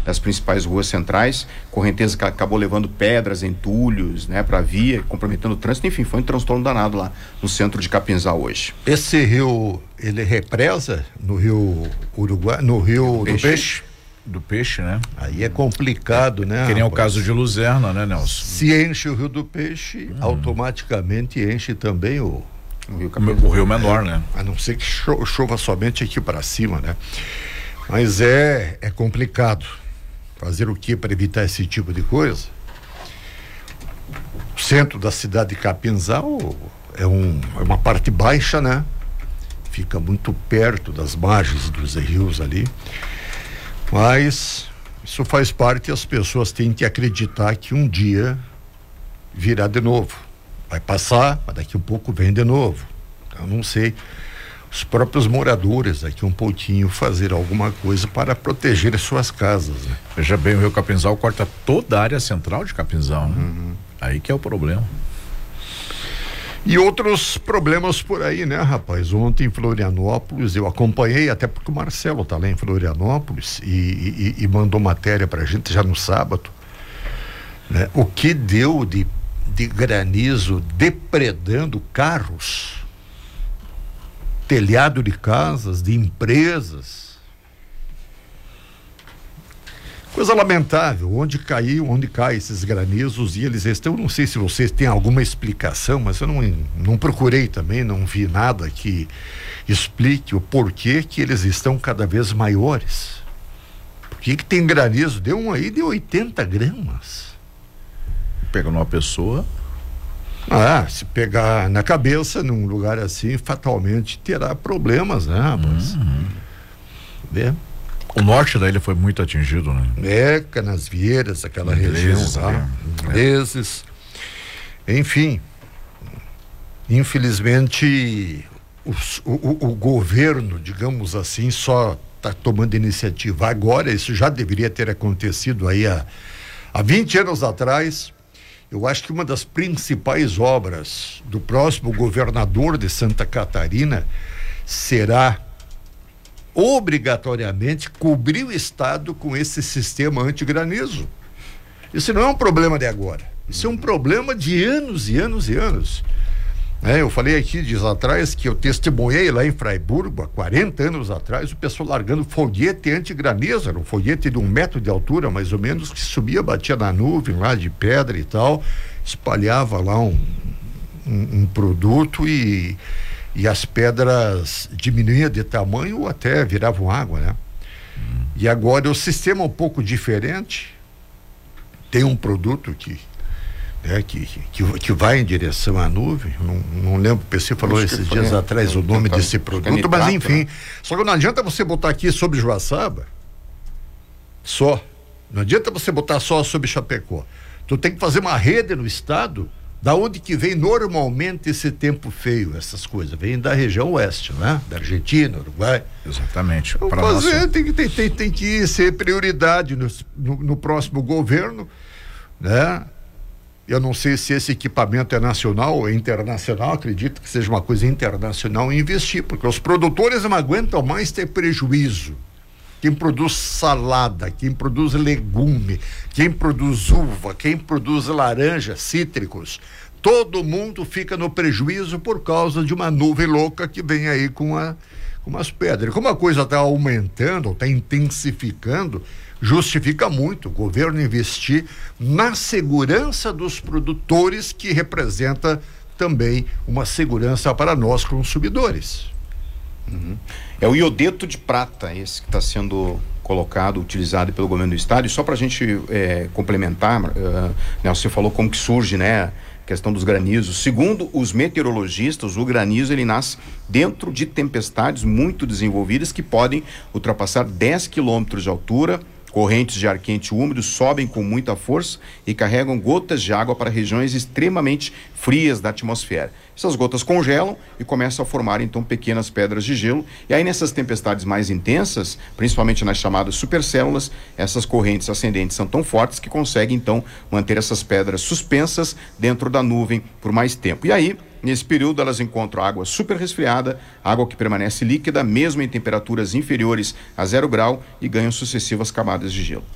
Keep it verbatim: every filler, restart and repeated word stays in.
das principais ruas centrais, correnteza que acabou levando pedras, entulhos, né, para a via, comprometendo o trânsito. Enfim, foi um transtorno danado lá no centro de Capinzal hoje. Esse rio, ele represa no rio Uruguai, no rio do Peixe? Peixe? Do Peixe, né? Aí é complicado, né? Que nem rapaz? o caso de Luzerna, né, Nelson? Se enche o rio do Peixe, hum. automaticamente enche também o o rio, o rio menor, né? A não ser que cho- chova somente aqui para cima, né? Mas é, é complicado. Fazer o que para evitar esse tipo de coisa? O centro da cidade de Capinzal é, um, é uma parte baixa, né? Fica muito perto das margens dos rios ali. Mas isso faz parte e as pessoas têm que acreditar que um dia virá de novo. Vai passar, mas daqui um pouco vem de novo. Eu não sei. Os próprios moradores daqui um pouquinho fazer alguma coisa para proteger as suas casas, né? Veja bem, o rio Capinzal corta toda a área central de Capinzal, né? Uhum. Aí que é o problema. E outros problemas por aí, né, rapaz? Ontem em Florianópolis, eu acompanhei, até porque o Marcelo tá lá em Florianópolis e, e, e mandou matéria pra gente já no sábado, né? O que deu de, de granizo depredando carros, telhado de casas, de empresas. Coisa lamentável, onde caiu, onde caem esses granizos e eles estão, não sei se vocês têm alguma explicação, mas eu não, não procurei também, não vi nada que explique o porquê que eles estão cada vez maiores. Por que que tem granizo? Deu um aí de oitenta gramas. Pega numa pessoa... Ah, se pegar na cabeça num lugar assim, fatalmente terá problemas, né, rapaz? Uhum. Vê? O norte da ilha foi muito atingido, né? É, Canasvieiras, aquela região lá, Ingleses, enfim, infelizmente os, o, o, o governo, digamos assim, só está tomando iniciativa agora. Isso já deveria ter acontecido aí há, há vinte anos atrás. Eu acho que uma das principais obras do próximo governador de Santa Catarina será obrigatoriamente cobrir o estado com esse sistema antigranizo. Isso não é um problema de agora, isso é um problema de anos e anos e anos. É, eu falei aqui dias atrás que eu testemunhei lá em Fraiburgo, há quarenta anos atrás, o pessoal largando foguete antigranizo, era um foguete de um metro de altura, mais ou menos, que subia, batia na nuvem lá de pedra e tal, espalhava lá um, um, um produto e e as pedras diminuíam de tamanho ou até viravam água, né? Hum. E agora o sistema é um pouco diferente. Tem um produto que, né, que, que, que vai em direção à nuvem. Não, não lembro, o P C falou esses dias foi, atrás é, o nome é, desse produto, é nitrato, mas enfim. Né? Só que não adianta você botar aqui sobre Joaçaba só. Não adianta você botar só sobre Chapecó. Tu tem que fazer uma rede no estado. Da onde que vem normalmente esse tempo feio, essas coisas? Vem da região oeste, né? Da Argentina, Uruguai. Exatamente. Então, fazer, nossa... tem, tem, tem, tem que ser prioridade no, no, no próximo governo, né? Eu não sei se esse equipamento é nacional ou internacional, acredito que seja uma coisa internacional e investir, porque os produtores não aguentam mais ter prejuízo. Quem produz salada, quem produz legume, quem produz uva, quem produz laranja, cítricos, todo mundo fica no prejuízo por causa de uma nuvem louca que vem aí com, a, com umas pedras. Como a coisa está aumentando, está intensificando, justifica muito o governo investir na segurança dos produtores, que representa também uma segurança para nós consumidores. Uhum. É o iodeto de prata esse que está sendo colocado, utilizado pelo governo do estado. E só para a gente é, complementar, uh, né, você falou como que surge, né, a questão dos granizos. Segundo os meteorologistas, o granizo ele nasce dentro de tempestades muito desenvolvidas que podem ultrapassar dez quilômetros de altura. Correntes de ar quente úmido sobem com muita força e carregam gotas de água para regiões extremamente frias da atmosfera. Essas gotas congelam e começam a formar então pequenas pedras de gelo. E aí nessas tempestades mais intensas, principalmente nas chamadas supercélulas, essas correntes ascendentes são tão fortes que conseguem então manter essas pedras suspensas dentro da nuvem por mais tempo. E aí, nesse período, elas encontram água super resfriada, água que permanece líquida, mesmo em temperaturas inferiores a zero grau, e ganham sucessivas camadas de gelo.